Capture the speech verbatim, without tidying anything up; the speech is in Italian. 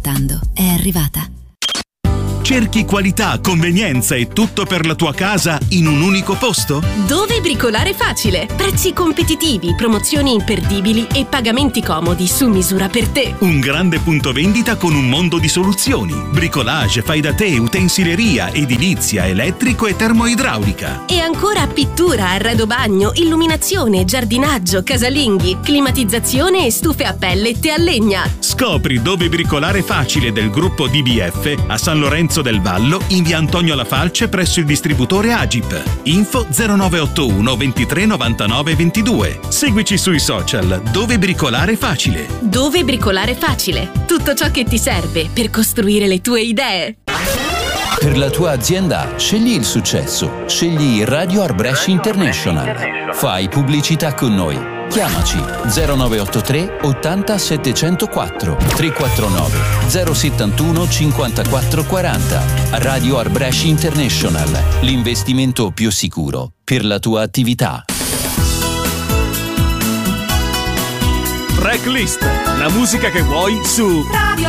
È arrivata. Cerchi qualità, convenienza e tutto per la tua casa in un unico posto? Dove bricolare facile. Prezzi competitivi, promozioni imperdibili e pagamenti comodi su misura per te. Un grande punto vendita con un mondo di soluzioni. Bricolage, fai da te, utensileria, edilizia, elettrico e termoidraulica. E ancora pittura, arredo bagno, illuminazione, giardinaggio, casalinghi, climatizzazione e stufe a pellette a legna. Scopri Dove bricolare facile del gruppo D B F a San Lorenzo del Vallo, in via Antonio La Falce presso il distributore Agip. Info zero nove otto uno ventitré novantanove ventidue. Seguici sui social. Dove bricolare facile. Dove bricolare facile. Tutto ciò che ti serve per costruire le tue idee. Per la tua azienda scegli il successo. Scegli Radio Arbresh International. Fai pubblicità con noi. Chiamaci zero nove otto tre ottanta settecentoquattro tre quattro nove zero settantuno cinquantaquattro quaranta. Radio Arbresh International, l'investimento più sicuro per la tua attività. Tracklist, la musica che vuoi su Radio